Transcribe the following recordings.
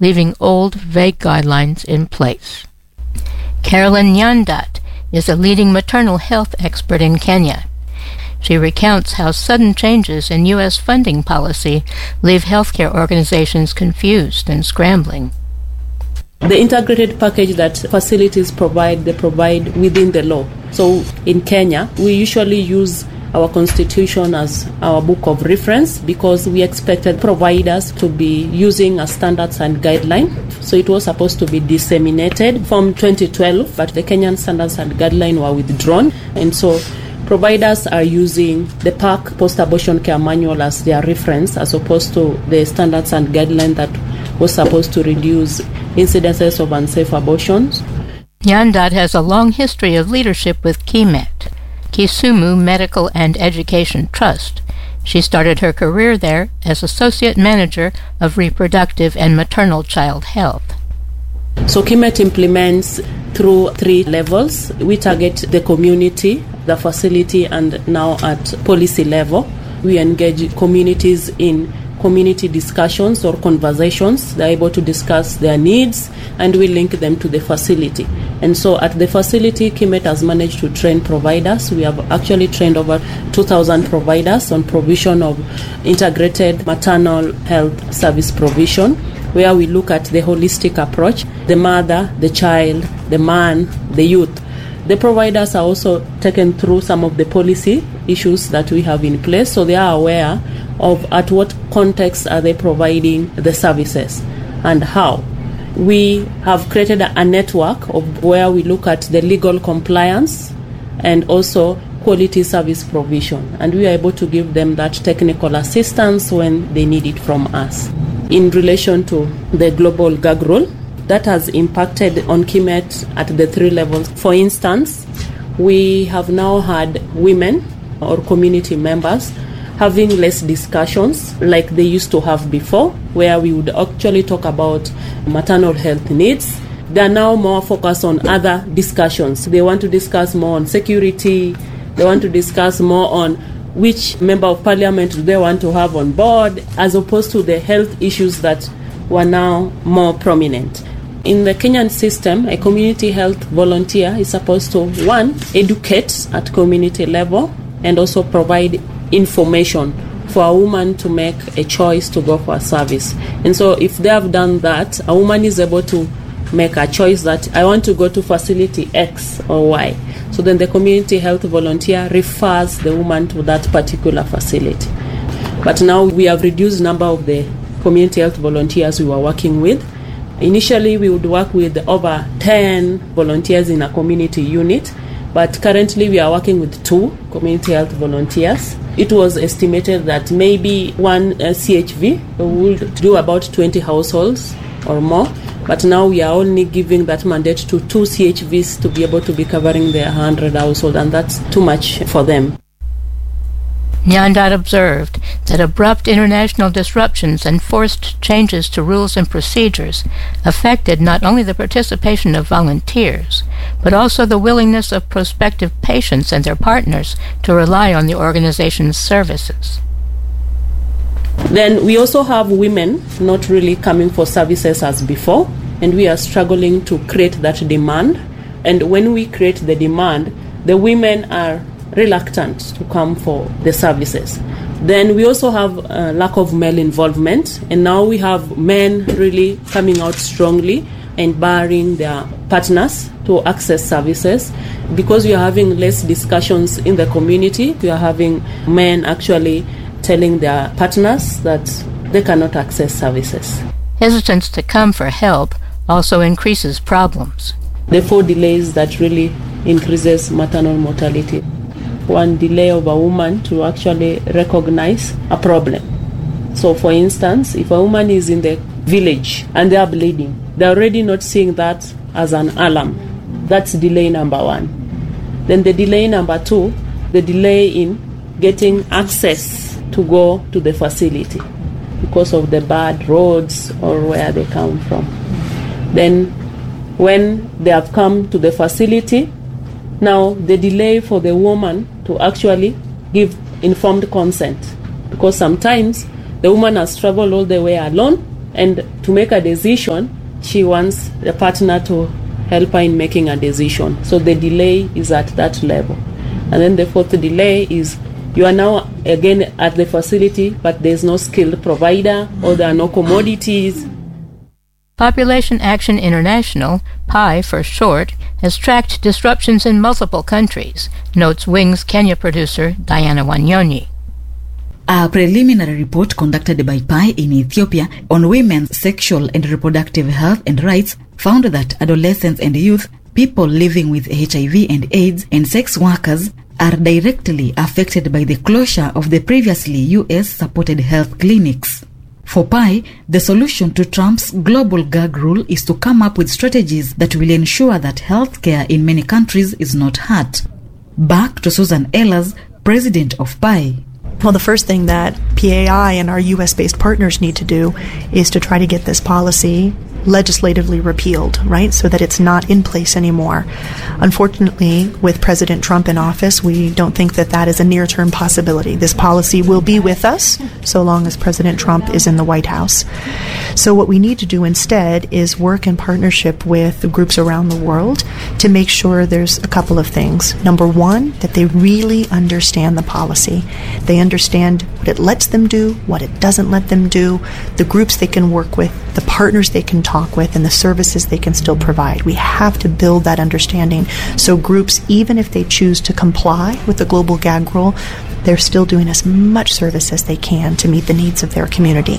leaving old, vague guidelines in place. Carolyn Nyandat is a leading maternal health expert in Kenya. She recounts how sudden changes in U.S. funding policy leave healthcare organizations confused and scrambling. The integrated package that facilities provide, they provide within the law. So in Kenya, we usually use our constitution as our book of reference because we expected providers to be using a standards and guideline. So it was supposed to be disseminated from 2012, but the Kenyan standards and guideline were withdrawn. And so providers are using the PAC post-abortion care manual as their reference as opposed to the standards and guideline that was supposed to reduce incidences of unsafe abortions. Nyandat has a long history of leadership with KIMET, Kisumu Medical and Education Trust. She started her career there as Associate Manager of Reproductive and Maternal Child Health. So KIMET implements through 3 levels. We target the community, the facility, and now at policy level. We engage communities in community discussions or conversations. They're able to discuss their needs and we link them to the facility. And so at the facility, KIMET has managed to train providers. We have actually trained over 2,000 providers on provision of integrated maternal health service provision, where we look at the holistic approach, the mother, the child, the man, the youth. The providers are also taken through some of the policy issues that we have in place, so they are aware of at what context are they providing the services and how. We have created a network of where we look at the legal compliance and also quality service provision, and we are able to give them that technical assistance when they need it from us. In relation to the global gag rule, that has impacted on KIMET at the 3 levels. For instance, we have now had women or community members having less discussions like they used to have before, where we would actually talk about maternal health needs. They are now more focused on other discussions. They want to discuss more on security. They want to discuss more on which member of parliament do they want to have on board, as opposed to the health issues that were now more prominent. In the Kenyan system, a community health volunteer is supposed to, 1, educate at community level and also provide information for a woman to make a choice to go for a service. And so if they have done that, a woman is able to make a choice that I want to go to facility X or Y. So then the community health volunteer refers the woman to that particular facility. But now we have reduced the number of the community health volunteers we were working with. Initially, we would work with over 10 volunteers in a community unit, but currently we are working with 2 community health volunteers. It was estimated that maybe one CHV would do about 20 households or more, but now we are only giving that mandate to 2 CHVs to be able to be covering their 100 households, and that's too much for them. Nyandat observed that abrupt international disruptions and forced changes to rules and procedures affected not only the participation of volunteers, but also the willingness of prospective patients and their partners to rely on the organization's services. Then we also have women not really coming for services as before, and we are struggling to create that demand. And when we create the demand, the women are reluctant to come for the services. Then we also have a lack of male involvement, and now we have men really coming out strongly and barring their partners to access services. Because we are having less discussions in the community, we are having men actually telling their partners that they cannot access services. Hesitance to come for help also increases problems. The 4 delays that really increases maternal mortality. 1, delay of a woman to actually recognize a problem. So for instance, if a woman is in the village and they are bleeding, they're already not seeing that as an alarm. That's delay number 1. Then the delay number 2, the delay in getting access to go to the facility because of the bad roads or where they come from. Then when they have come to the facility, now the delay for the woman to actually give informed consent, because sometimes the woman has traveled all the way alone And to make a decision, she wants the partner to help her in making a decision. So the delay is at that level. And then the fourth delay is you are now again at the facility, but there's no skilled provider or there are no commodities. Population Action International, PI for short, has tracked disruptions in multiple countries, notes Wings Kenya producer Diana Wanyonyi. A preliminary report conducted by PI in Ethiopia on women's sexual and reproductive health and rights found that adolescents and youth, people living with HIV and AIDS, and sex workers are directly affected by the closure of the previously US-supported health clinics. For PI, the solution to Trump's global gag rule is to come up with strategies that will ensure that healthcare in many countries is not hurt. Back to Susan Ehlers, president of PI. Well, the first thing that PAI and our U.S.-based partners need to do is to try to get this policy legislatively repealed, right, so that it's not in place anymore. Unfortunately, with President Trump in office, we don't think that that is a near-term possibility. This policy will be with us so long as President Trump is in the White House. So what we need to do instead is work in partnership with groups around the world to make sure there's a couple of things. Number one, that they really understand the policy. They understand what it lets them do, what it doesn't let them do, the groups they can work with, the partners they can talk with, and the services they can still provide. We have to build that understanding so groups, even if they choose to comply with the global gag rule, they're still doing as much service as they can to meet the needs of their community.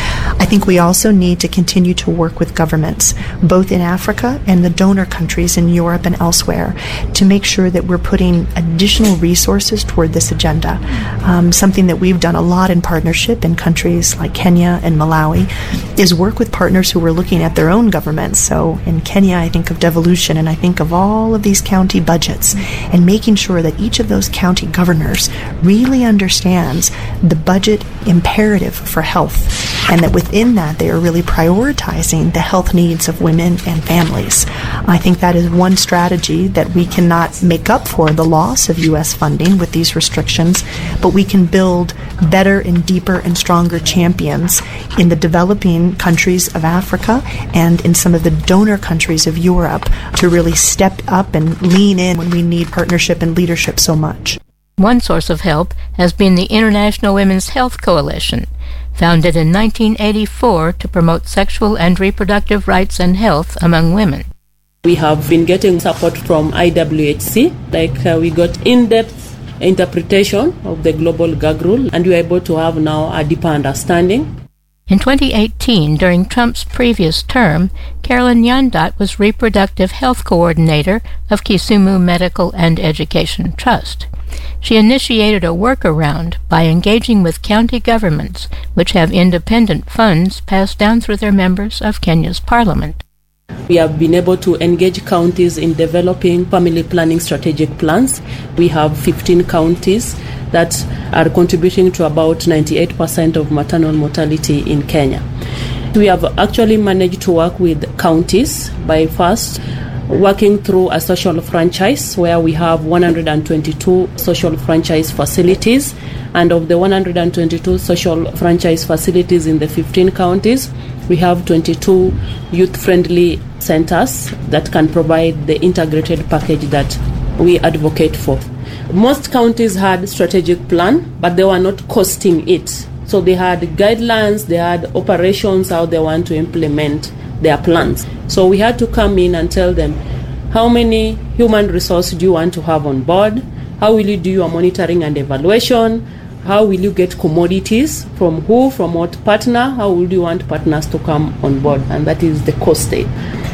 I think we also need to continue to work with governments, both in Africa and the donor countries in Europe and elsewhere, to make sure that we're putting additional resources toward this agenda. Something that we've done a lot in partnership in countries like Kenya and Malawi is work with partners who are looking at their own governments. So in Kenya, I think of devolution, and I think of all of these county budgets, and making sure that each of those county governors really understands the budget imperative for health, and that within that they are really prioritizing the health needs of women and families. I think that is one strategy that we cannot make up for the loss of U.S. funding with these restrictions, but we can build better and deeper and stronger champions in the developing countries of Africa and in some of the donor countries of Europe to really step up and lean in when we need partnership and leadership so much. One source of help has been the International Women's Health Coalition, founded in 1984 to promote sexual and reproductive rights and health among women. We have been getting support from IWHC, we got in-depth interpretation of the global gag rule, and we are able to have now a deeper understanding. In 2018, during Trump's previous term, Carolyn Nyandat was Reproductive Health Coordinator of Kisumu Medical and Education Trust. She initiated a workaround by engaging with county governments, which have independent funds passed down through their members of Kenya's parliament. We have been able to engage counties in developing family planning strategic plans. We have 15 counties that are contributing to about 98% of maternal mortality in Kenya. We have actually managed to work with counties by first working through a social franchise where we have 122 social franchise facilities, and of the 122 social franchise facilities in the 15 counties, we have 22 youth-friendly centers that can provide the integrated package that we advocate for. Most counties had strategic plan, but they were not costing it. So they had guidelines, they had operations, how they want to implement their plans. So we had to come in and tell them, how many human resources do you want to have on board? How will you do your monitoring and evaluation? How will you get commodities? From who? From what partner? How would you want partners to come on board? And that is the costed.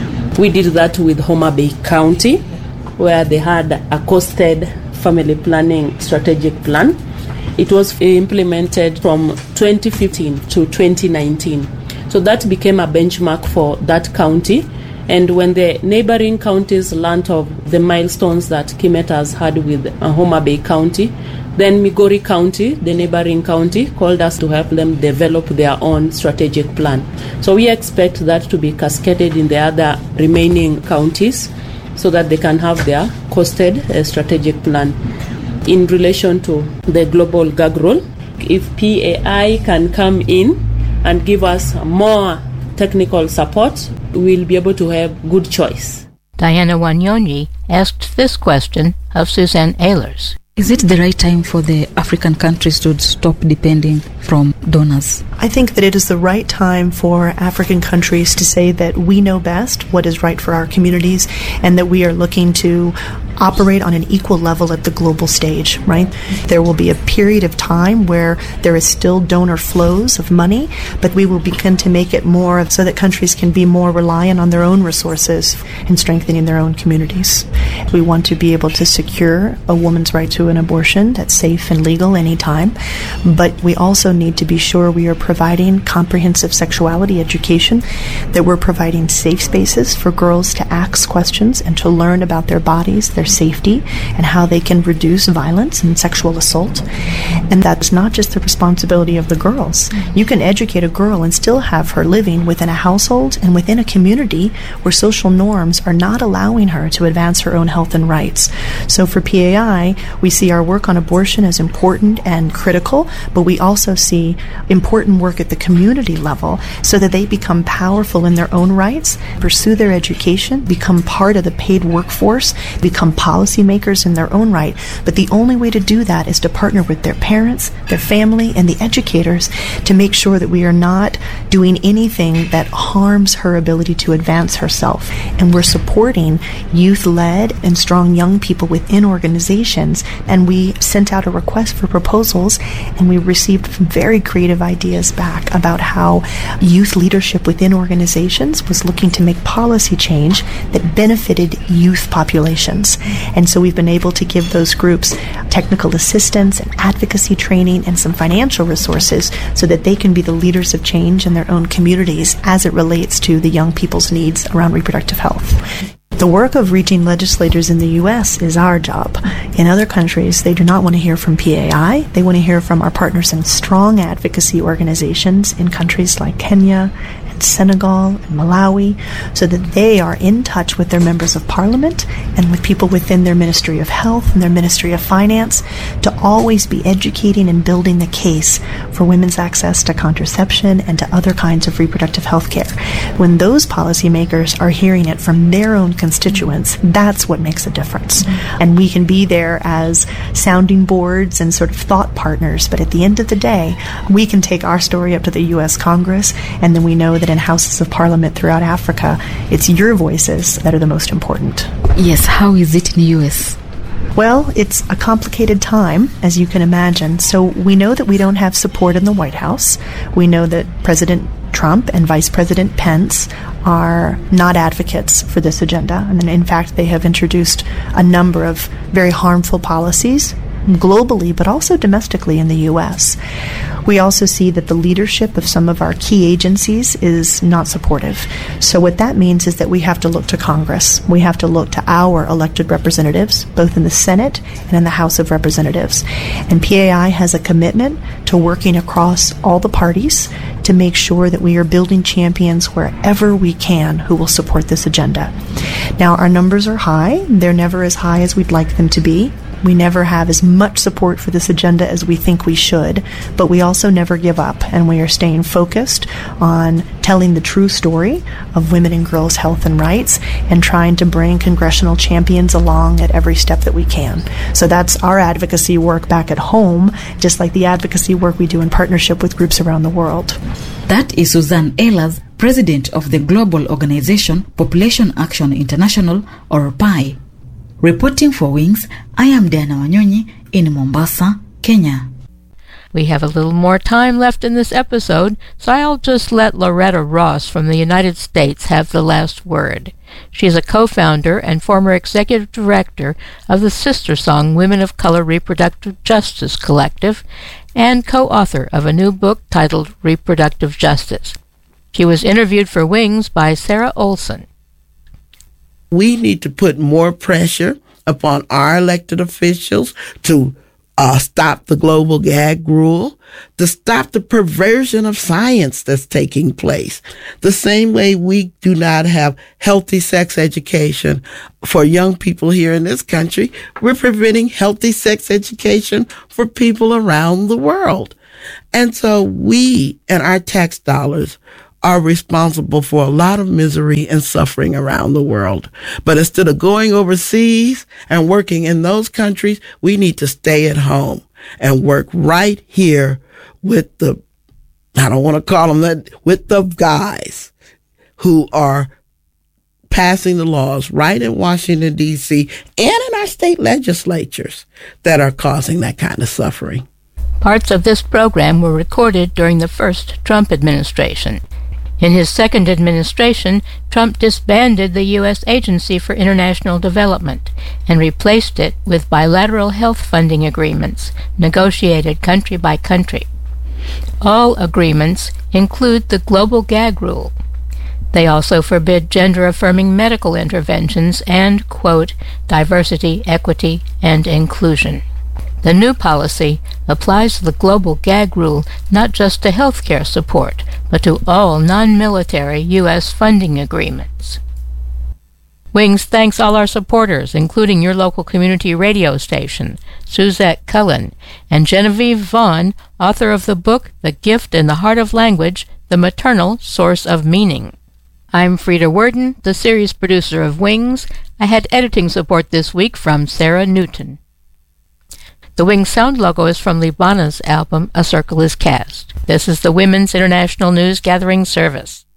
We did that with Homa Bay County, where they had a costed family planning strategic plan. It was implemented from 2015 to 2019. So that became a benchmark for that county. And when the neighboring counties learned of the milestones that Kimet has had with Homa Bay County, then Migori County, the neighboring county, called us to help them develop their own strategic plan. So we expect that to be cascaded in the other remaining counties so that they can have their costed strategic plan. In relation to the global gag rule, if PAI can come in and give us more technical support, we'll be able to have good choice. Diana Wanyonyi asked this question of Suzanne Ehlers. Is it the right time for the African countries to stop depending from donors? I think that it is the right time for African countries to say that we know best what is right for our communities and that we are looking to operate on an equal level at the global stage, right? There will be a period of time where there is still donor flows of money, but we will begin to make it more so that countries can be more reliant on their own resources and strengthening their own communities. We want to be able to secure a woman's right to an abortion that's safe and legal anytime, but we also need to be sure we are providing comprehensive sexuality education, that we're providing safe spaces for girls to ask questions and to learn about their bodies, their safety, and how they can reduce violence and sexual assault. And that's not just the responsibility of the girls. You can educate a girl and still have her living within a household and within a community where social norms are not allowing her to advance her own health and rights. So for PAI, we see our work on abortion as important and critical, but we also see important work at the community level so that they become powerful in their own rights, pursue their education, become part of the paid workforce, become policymakers in their own right. But the only way to do that is to partner with their parents, their family, and the educators to make sure that we are not doing anything that harms her ability to advance herself. And we're supporting youth-led and strong young people within organizations. And we sent out a request for proposals, and we received very creative ideas back about how youth leadership within organizations was looking to make policy change that benefited youth populations. And so we've been able to give those groups technical assistance and advocacy training and some financial resources so that they can be the leaders of change in their own communities as it relates to the young people's needs around reproductive health. The work of reaching legislators in the U.S. is our job. In other countries, they do not want to hear from PAI. They want to hear from our partners in strong advocacy organizations in countries like Kenya and Senegal and Malawi, so that they are in touch with their members of parliament and with people within their Ministry of Health and their Ministry of Finance to always be educating and building the case for women's access to contraception and to other kinds of reproductive health care. When those policymakers are hearing it from their own constituents, that's what makes a difference. And we can be there as sounding boards and sort of thought partners, but at the end of the day, we can take our story up to the U.S. Congress, and then we know that in houses of parliament throughout Africa, it's your voices that are the most important. Yes, how is it in the U.S.? Well, it's a complicated time, as you can imagine. So we know that we don't have support in the White House. We know that President Trump and Vice President Pence are not advocates for this agenda. And in fact, they have introduced a number of very harmful policies globally, but also domestically in the U.S. We also see that the leadership of some of our key agencies is not supportive. So what that means is that we have to look to Congress. We have to look to our elected representatives, both in the Senate and in the House of Representatives. And PAI has a commitment to working across all the parties to make sure that we are building champions wherever we can who will support this agenda. Now, our numbers are high. They're never as high as we'd like them to be. We never have as much support for this agenda as we think we should, but we also never give up, and we are staying focused on telling the true story of women and girls' health and rights and trying to bring congressional champions along at every step that we can. So that's our advocacy work back at home, just like the advocacy work we do in partnership with groups around the world. That is Suzanne Ehlers, President of the global organization Population Action International, or PAI. Reporting for Wings, I am Diana Wanyonyi in Mombasa, Kenya. We have a little more time left in this episode, so I'll just let Loretta Ross from the United States have the last word. She is a co-founder and former executive director of the Sister Song Women of Color Reproductive Justice Collective and co-author of a new book titled Reproductive Justice. She was interviewed for Wings by Sarah Olson. We need to put more pressure upon our elected officials to stop the global gag rule, to stop the perversion of science that's taking place. The same way we do not have healthy sex education for young people here in this country, we're preventing healthy sex education for people around the world. And so we and our tax dollars are responsible for a lot of misery and suffering around the world. But instead of going overseas and working in those countries, we need to stay at home and work right here with the, I don't want to call them that, with the guys who are passing the laws right in Washington, D.C., and in our state legislatures that are causing that kind of suffering. Parts of this program were recorded during the first Trump administration. In his second administration, Trump disbanded the U.S. Agency for International Development and replaced it with bilateral health funding agreements negotiated country by country. All agreements include the global gag rule. They also forbid gender-affirming medical interventions and, quote, diversity, equity, and inclusion. The new policy applies the global gag rule not just to healthcare support, but to all non-military U.S. funding agreements. Wings thanks all our supporters, including your local community radio station, Suzette Cullen, and Genevieve Vaughn, author of the book The Gift in the Heart of Language, The Maternal Source of Meaning. I'm Frida Worden, the series producer of Wings. I had editing support this week from Sarah Newton. The Wings sound logo is from Libana's album A Circle is Cast. This is the Women's International News Gathering Service.